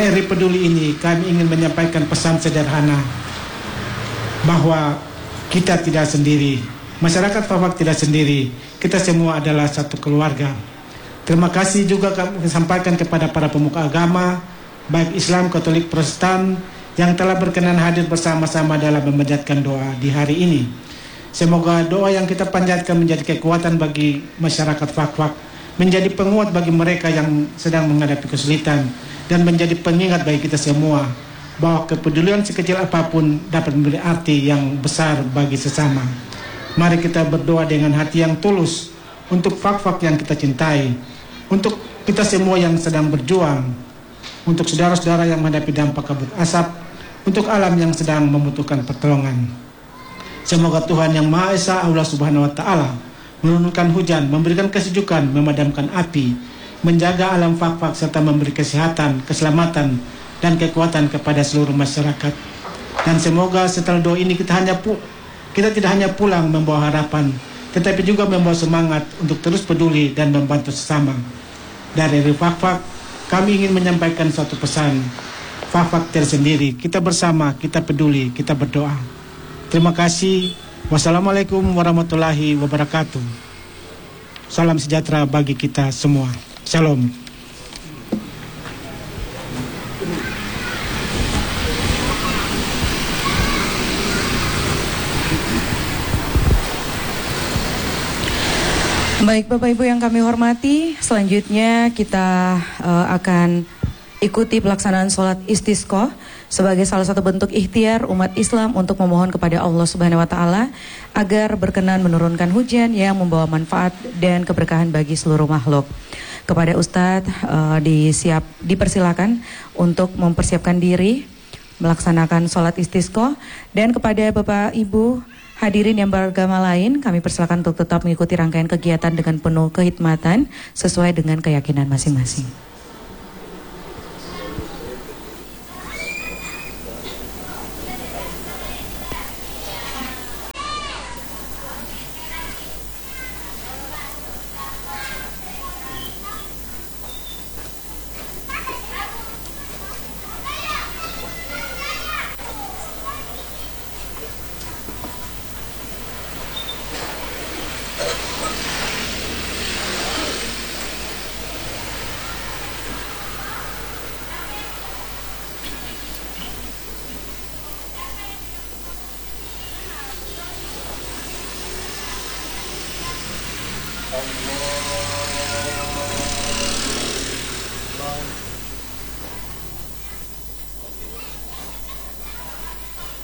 RRI Peduli ini kami ingin menyampaikan pesan sederhana bahwa kita tidak sendiri, masyarakat Fak-Fak tidak sendiri, kita semua adalah satu keluarga. Terima kasih juga kami sampaikan kepada para pemuka agama, baik Islam, Katolik, Protestan, yang telah berkenan hadir bersama-sama dalam memanjatkan doa di hari ini. Semoga doa yang kita panjatkan menjadi kekuatan bagi masyarakat Fak-Fak, menjadi penguat bagi mereka yang sedang menghadapi kesulitan, dan menjadi pengingat bagi kita semua bahwa kepedulian sekecil apapun dapat memberi arti yang besar bagi sesama. Mari kita berdoa dengan hati yang tulus untuk Fak-Fak yang kita cintai, untuk kita semua yang sedang berjuang, untuk saudara-saudara yang menghadapi dampak kabut asap, untuk alam yang sedang membutuhkan pertolongan. Semoga Tuhan Yang Maha Esa, Allah Subhanahu wa Ta'ala, menurunkan hujan, memberikan kesejukan, memadamkan api, menjaga alam Fak-Fak, serta memberi kesehatan, keselamatan, dan kekuatan kepada seluruh masyarakat. Dan semoga setelah doa ini kita tidak hanya pulang membawa harapan, tetapi juga membawa semangat untuk terus peduli dan membantu sesama. Dari Fak-Fak, kami ingin menyampaikan suatu pesan. Fak-Fak tersendiri, kita bersama, kita peduli, kita berdoa. Terima kasih. Wassalamualaikum warahmatullahi wabarakatuh. Salam sejahtera bagi kita semua. Shalom. Baik Bapak Ibu yang kami hormati, selanjutnya kita akan ikuti pelaksanaan sholat istisqa sebagai salah satu bentuk ikhtiar umat Islam untuk memohon kepada Allah Subhanahu wa Ta'ala agar berkenan menurunkan hujan yang membawa manfaat dan keberkahan bagi seluruh makhluk. Kepada Ustadz dipersilakan untuk mempersiapkan diri melaksanakan sholat istisqa, dan kepada Bapak Ibu hadirin yang beragama lain, kami persilakan untuk tetap mengikuti rangkaian kegiatan dengan penuh kehikmatan sesuai dengan keyakinan masing-masing. Allah